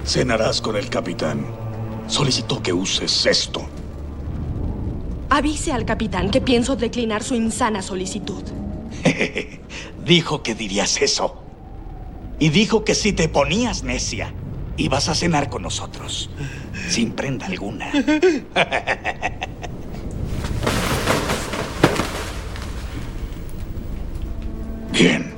Cenarás con el capitán. Solicitó que uses esto. Avise al capitán que pienso declinar su insana solicitud. Dijo que dirías eso. Y dijo que si te ponías necia, ibas a cenar con nosotros. Sin prenda alguna. Bien.